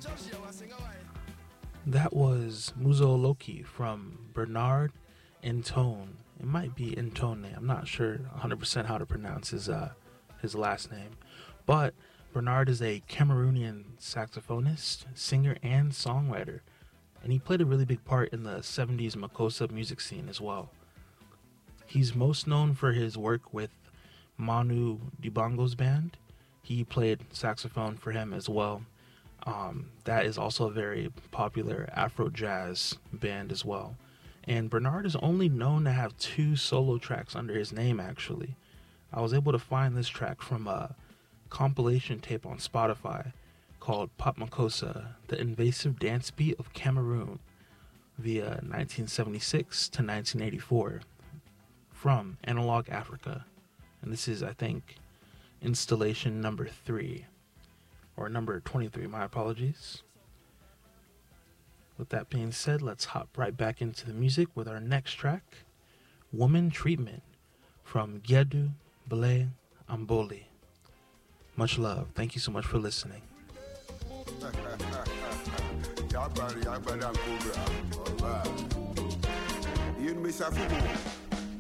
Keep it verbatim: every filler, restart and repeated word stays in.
That was Muzo Loki from Bernard Intone. It might be Intone. I'm not sure one hundred percent how to pronounce his uh, his last name. But Bernard is a Cameroonian saxophonist, singer, and songwriter. And he played a really big part in the seventies Makossa music scene as well. He's most known for his work with Manu Dibango's band. He played saxophone for him as well. Um, that is also a very popular Afro jazz band as well. And Bernard is only known to have two solo tracks under his name, actually. I was able to find this track from a compilation tape on Spotify called Pop Makossa, The Invasive Dance Beat of Cameroon, via nineteen seventy-six to nineteen eighty-four, from Analog Africa. And this is, I think, installation number three. Or number twenty-three, my apologies. With that being said, let's hop right back into the music with our next track, Woman Treatment, from Gyedu Bele Amboli. Much love. Thank you so much for listening. Alright. You miss a football.